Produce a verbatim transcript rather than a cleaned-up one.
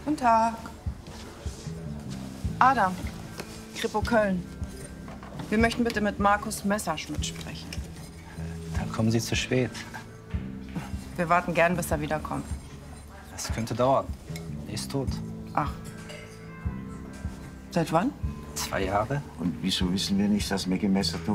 Guten Tag. Adam, Kripo Köln. Wir möchten bitte mit Markus Messerschmidt sprechen. Dann kommen Sie zu spät. Wir warten gern, bis er wiederkommt. Das könnte dauern. Er ist tot. Ach. Seit wann? Zwei Jahre? Und wieso wissen wir nicht, dass Maggie Messer tot